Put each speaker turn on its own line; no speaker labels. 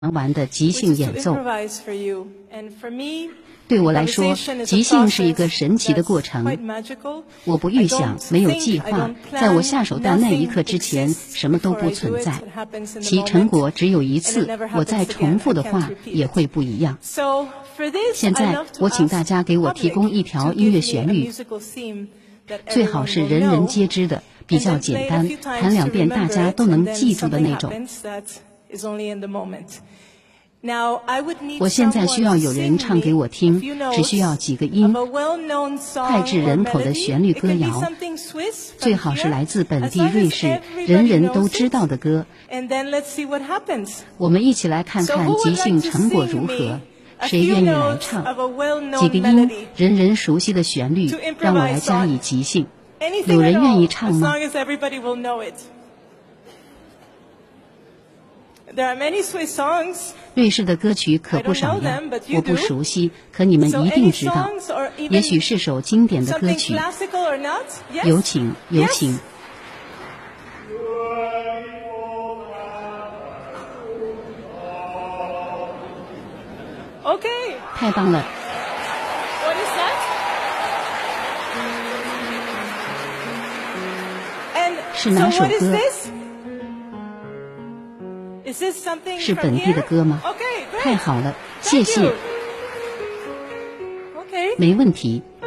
完的即兴演奏。对我来说，即兴是一个神奇的过程。我不预想，没有计划，在我下手的那一刻之前，什么都不存在。其成果只有一次，我再重复的话也会不一样。现在，我请大家给我提供一条音乐旋律，最好是人人皆知的，比较简单，弹2遍大家都能记住的那种。我现在需要有人唱给我听，只需要几个音，脍炙人口的旋律歌谣，最好是来自本地瑞士人人都知道的歌。我们一起来看看即兴成果如何。谁愿意来唱？几个音，人人熟悉的旋律，让我来加以即兴。有人愿意唱吗？瑞士的歌曲可不少呀，我不熟悉，可你们一定知道。也许是首经典的歌曲。有请，有请。太棒了。是哪首歌？是本地的歌吗？太好了，谢谢。没问题，